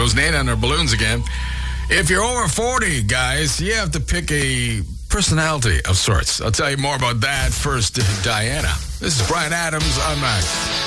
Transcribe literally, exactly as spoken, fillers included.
goes Nana on her balloons again. If you're over forty, guys, you have to pick a personality of sorts. I'll tell you more about that first. Diana. This is Brian Adams on Max.